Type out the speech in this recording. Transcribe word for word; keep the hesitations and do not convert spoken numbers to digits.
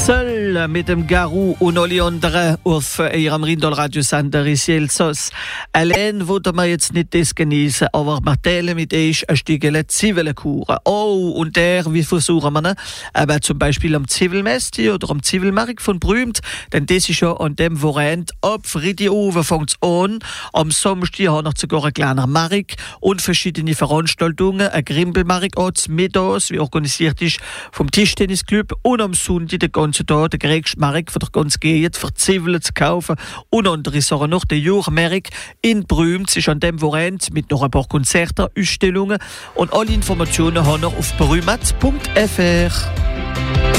Seul mit dem Garou und alle anderen auf ihrem Rindal-Radiosender Isielsos. Allein wollen wir jetzt nicht das genießen, aber wir teilen mit euch ein Stückchen Zivilkuchen. Oh, und der, wie versuchen wir, aber zum Beispiel am Zivilmesti oder am Zivilmarkt von Brümt, denn das ist ja an dem Wochenende ab Freitagabend fängt es an. Am Samstag haben wir sogar ein kleiner Markt und verschiedene Veranstaltungen, ein Grimbelmarkt mittags, wie organisiert ist vom Tischtennisclub, und am Sonntag den ganzen Tag der größte Markt von der ganzen Gegend für Zwiebeln zu kaufen. Und andere Sachen noch, der Jurmarkt in Brümt ist an dem Wochenende mit noch ein paar Konzerten, Ausstellungen, und alle Informationen haben wir auf brümat punkt f r.